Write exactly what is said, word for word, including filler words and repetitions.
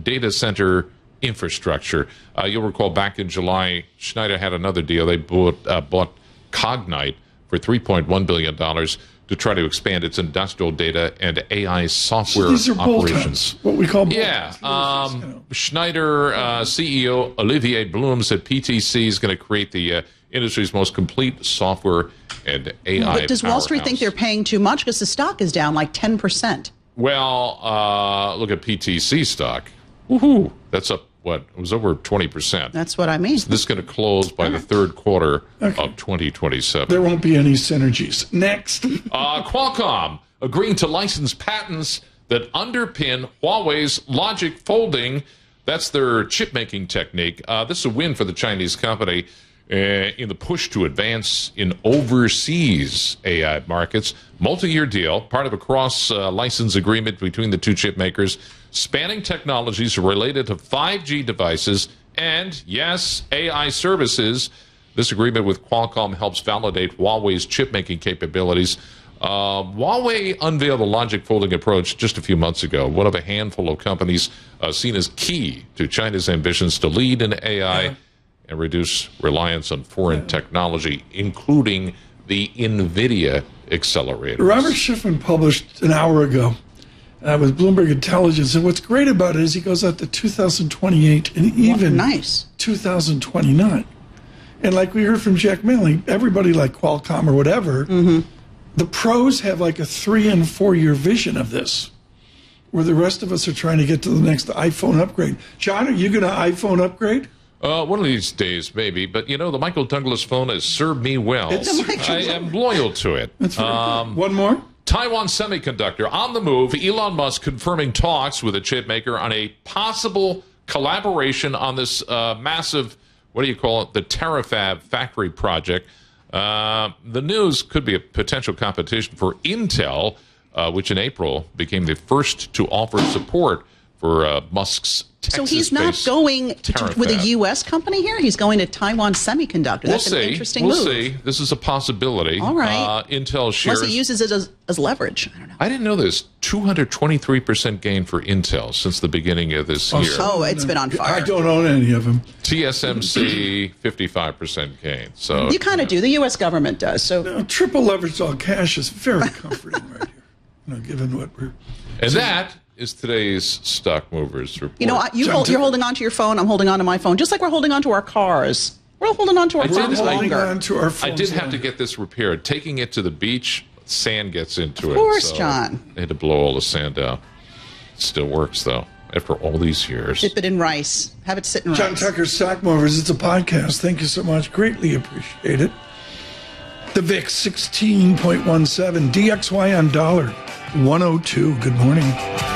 data center infrastructure. Uh, you'll recall back in July, Schneider had another deal. They bought, uh, bought Cognite for three point one billion dollars to try to expand its industrial data and A I software so these are operations. What we call yeah. Um, Schneider uh, C E O Olivier Blum said P T C is going to create the uh, industry's most complete software and A I But does Wall Street powerhouse. think they're paying too much? Because the stock is down like ten percent. Well, uh, look at P T C stock. Woohoo! That's up, what? It was over twenty percent. That's what I mean. So this is going to close by the third quarter Okay. of twenty twenty-seven. There won't be any synergies. Next. Uh, Qualcomm agreeing to license patents that underpin Huawei's logic folding. That's their chip-making technique. Uh, this is a win for the Chinese company uh, in the push to advance in overseas A I markets. Multi-year deal, part of a cross-license uh, agreement between the two chip makers, spanning technologies related to five G devices and, yes, A I services. This agreement with Qualcomm helps validate Huawei's chip-making capabilities. Uh, Huawei unveiled the logic folding approach just a few months ago, one of a handful of companies uh, seen as key to China's ambitions to lead in A I yeah. and reduce reliance on foreign technology, including the NVIDIA accelerator. Robert Schiffman published an hour ago uh, with Bloomberg Intelligence, and what's great about it is he goes out to two thousand twenty-eight and even nice. two thousand twenty-nine. And like we heard from Jack Manley, everybody like Qualcomm or whatever, mm-hmm. the pros have like a three and four year vision of this, where the rest of us are trying to get to the next iPhone upgrade. John, are you going to iPhone upgrade? Uh, one of these days, maybe. But, you know, the Michael Douglas phone has served me well. It's, I am loyal to it. That's very um, good. One more? Taiwan Semiconductor on the move. Elon Musk confirming talks with a chip maker on a possible collaboration on this uh, massive, what do you call it, the Terafab factory project. Uh, the news could be a potential competition for Intel, uh, which in April became the first to offer support for uh, Musk's Texas-based So he's not going to, with a U S company here? He's going to Taiwan Semiconductor. That's we'll an see. interesting we'll move. We'll see. This is a possibility. All right. Uh, Intel shares... Unless he uses it as, as leverage. I don't know. I didn't know this. two hundred twenty-three percent gain for Intel since the beginning of this Oh, year. so- Oh, it's been on fire. I don't own any of them. T S M C, fifty-five percent gain. So You kind of do. The U S government does. So Now, triple leveraged all cash is very comforting right here, you know, given what we're... And that is today's Stock Movers Report. You know, I- you John, hold, do- you're holding on to your phone. I'm holding on to my phone. Just like we're holding on to our cars. We're holding on to our I did- phones I- holding longer. on to our I phones did have longer. to get this repaired. Taking it to the beach, sand gets into it. Of course, so John. I had to blow all the sand out. Still works, though, after all these years. Dip it in rice. Have it sit in John rice. Tucker's Stock Movers. It's a podcast. Thank you so much. Greatly appreciate it. The V I X sixteen point one seven, D X Y on dollar one oh two. Good morning.